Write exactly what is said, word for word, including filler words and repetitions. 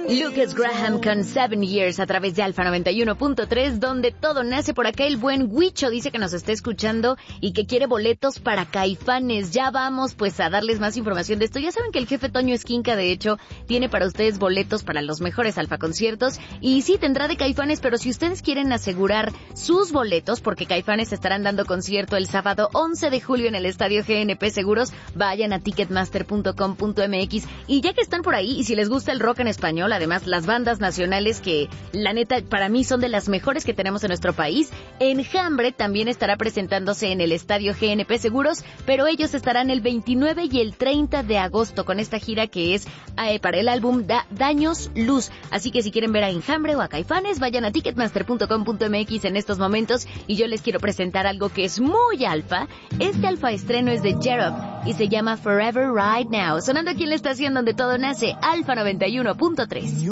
Lucas Graham con Seven Years a través de Alfa noventa y uno punto tres, donde todo nace. Por acá el buen Huicho dice que nos está escuchando y que quiere boletos para Caifanes. Ya vamos pues a darles más información de esto. Ya saben que el jefe Toño Esquinca, de hecho, tiene para ustedes boletos para los mejores Alfa conciertos. Y sí, tendrá de Caifanes, pero si ustedes quieren asegurar sus boletos, porque Caifanes estarán dando concierto el sábado once de julio en el Estadio G N P Seguros, vayan a ticketmaster punto com punto m x. Y ya que están por ahí, y si les gusta el rock en español, además las bandas nacionales que la neta para mí son de las mejores que tenemos en nuestro país, Enjambre también estará presentándose en el Estadio G N P Seguros, pero ellos estarán el veintinueve y el treinta de agosto con esta gira que es eh, para el álbum da Daños Luz. Así que si quieren ver a Enjambre o a Caifanes, vayan a ticketmaster punto com punto m x en estos momentos. Y yo les quiero presentar algo que es muy alfa. Este alfa estreno es de Jerob y se llama Forever Right Now, sonando aquí en la estación donde todo nace, Alfa noventa y uno punto tres.